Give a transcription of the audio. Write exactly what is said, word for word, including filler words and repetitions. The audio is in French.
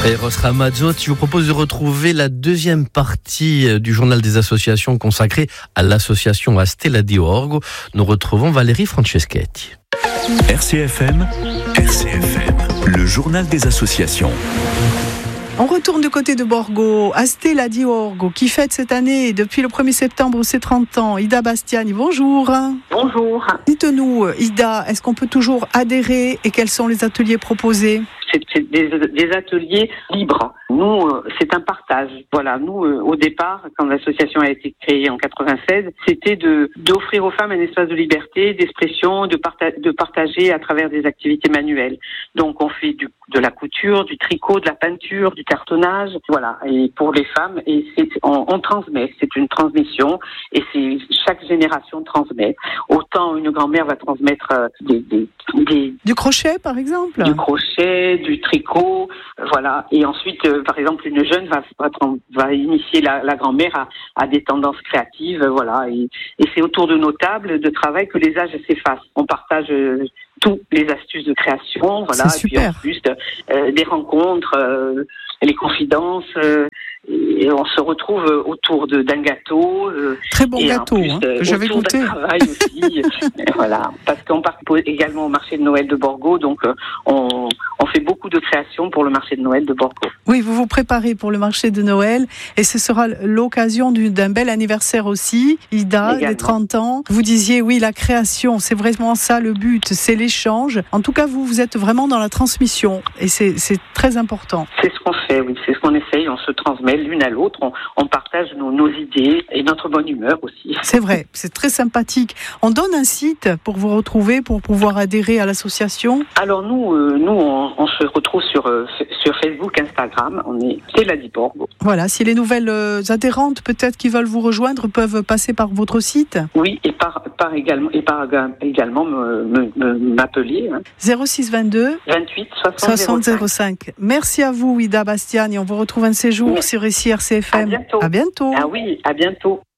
Et Ros Ramazzotti, je vous propose de retrouver la deuxième partie du journal des associations consacrée à l'association A Stella di Borgo. Nous retrouvons Valérie Franceschetti. R C F M, R C F M, le journal des associations. On retourne du côté de Borgo, A Stella di Borgo, qui fête cette année, depuis le premier septembre, ses trente ans. Ida Bastiani, bonjour. Bonjour. Dites-nous, Ida, est-ce qu'on peut toujours adhérer et quels sont les ateliers proposés ? C'est, c'est des, des ateliers libres. Nous, euh, c'est un partage. Voilà, nous, euh, au départ, quand l'association a été créée en quatre-vingt-seize, c'était de d'offrir aux femmes un espace de liberté, d'expression, de, parta- de partager à travers des activités manuelles. Donc, on fait du, de la couture, du tricot, de la peinture, du cartonnage, voilà. Et pour les femmes, et c'est, on, on transmet. C'est une transmission, et c'est chaque génération transmet. Autant une grand-mère va transmettre euh, des, des, des du crochet, par exemple. Du crochet, du tricot, voilà. Et ensuite, euh, par exemple, une jeune va, va, va initier la, la grand-mère à, à des tendances créatives, voilà. Et, et c'est autour de nos tables de travail que les âges s'effacent. On partage euh, toutes les astuces de création, voilà. C'est et super. puis ensuite, euh, des rencontres, euh, les confidences. Euh, et on se retrouve autour de, d'un gâteau. Euh, Très bon et gâteau, plus, hein, que j'avais autour goûté. D'un travail aussi, voilà. Parce qu'on participe également au marché de Noël de Borgo, donc euh, on, on fait beaucoup de créations pour le marché de Noël de Borgo. Oui, vous vous préparez pour le marché de Noël et ce sera l'occasion du, d'un bel anniversaire aussi. Ida, également. Les trente ans. Vous disiez, oui, la création, c'est vraiment ça le but, c'est l'échange. En tout cas, vous, vous êtes vraiment dans la transmission et c'est, c'est très important. C'est ce qu'on fait, oui, c'est ce qu'on essaye, on se transmet l'une à l'autre, on, on partage nos, nos idées et notre bonne humeur aussi. C'est vrai, c'est très sympathique. On donne un site pour vous retrouver, pour pouvoir adhérer à l'association. Alors nous, euh, nous on, on se retrouve sur, euh, sur Facebook, Instagram, on est Stella di Borgo. Voilà, si les nouvelles euh, adhérentes peut-être qui veulent vous rejoindre peuvent passer par votre site. Oui, et par, par également, et par également me, me, me, m'appeler. Hein. zéro six vingt-deux vingt-huit soixante zéro cinq. Merci à vous, Ida Bastiani. On vous retrouve un séjour oui. sur ici R C F M. À bientôt. À bientôt. Ah oui, à bientôt.